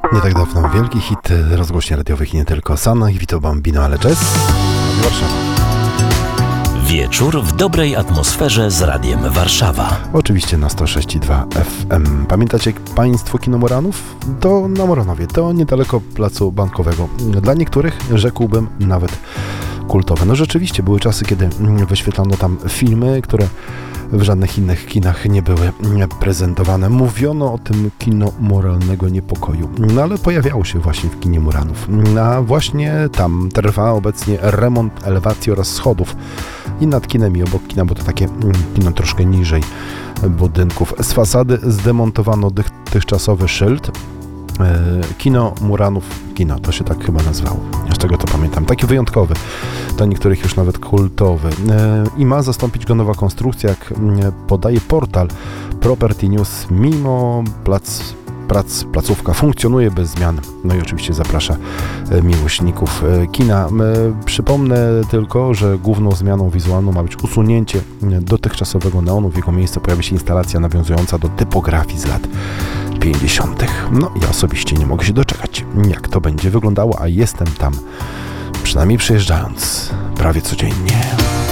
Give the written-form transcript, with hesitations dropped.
Nie tak dawno wielki hit rozgłośni radiowych i nie tylko. Sana i Vito Bambino, ale jazz z Warszawa. Wieczór w dobrej atmosferze z Radiem Warszawa. Oczywiście na 106,2 FM. Pamiętacie Państwo kino Moranów? To na Moronowie, to niedaleko placu Bankowego. Dla niektórych rzekłbym nawet kultowe. No rzeczywiście były czasy, kiedy wyświetlano tam filmy, które w żadnych innych kinach nie były prezentowane. Mówiono o tym kino moralnego niepokoju. No ale pojawiało się właśnie w kinie Muranów. A właśnie tam trwa obecnie remont elewacji oraz schodów i nad kinem i obok kina, bo to takie kino troszkę niżej budynków. Z fasady zdemontowano dotychczasowy szyld. Kino Muranów, kino, to się tak chyba nazywało, z tego to pamiętam, taki wyjątkowy, dla niektórych już nawet kultowy i ma zastąpić go nowa konstrukcja, jak podaje portal Property News. Mimo placówka funkcjonuje bez zmian, no i oczywiście zaprasza miłośników kina. Przypomnę tylko, że główną zmianą wizualną ma być usunięcie dotychczasowego neonu, w jego miejsce pojawi się instalacja nawiązująca do typografii z lat 50. No ja osobiście nie mogę się doczekać, jak to będzie wyglądało, a jestem tam, przynajmniej przyjeżdżając, prawie codziennie.